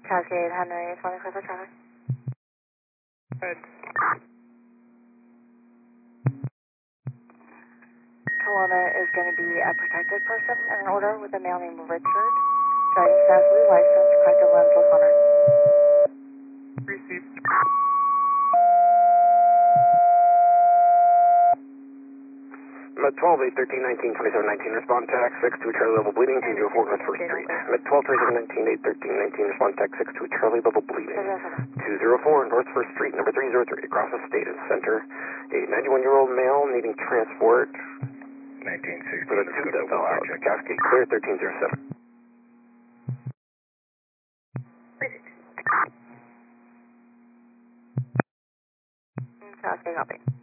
Cascade, Henry, 25 for traffic. Good. Kelowna is going to be a protected person in an order with a male named Richard. Driving fastly, license, corrective lens with honor. Received. Med 12, 8, 13, 19, 27, 19, respond tax 6 to Charlie level bleeding, 204 North 1st Street. Med 12, 13, 19, 8, 13, 19, respond tax 6 to Charlie level bleeding, 204 North 1st Street, number 303, across the state of center. A 91-year-old male needing transport 1960. for the 2 that fell out. Cascade clear, 1307. Cascade, copy.